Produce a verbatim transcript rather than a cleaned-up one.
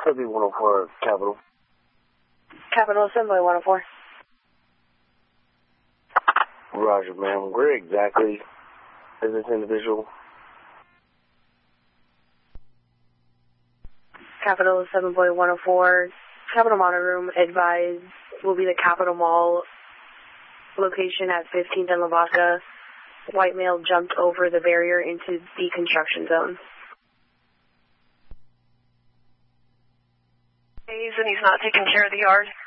W one oh four, Capital. Capital, seven boy one oh four. Roger, ma'am. Where exactly is this individual? Capital, seven boy one oh four. Capital Monitor Room advised will be the Capital Mall location at fifteenth and Lavaca. White male jumped over the barrier into the construction zone. And he's not taking care of the yard.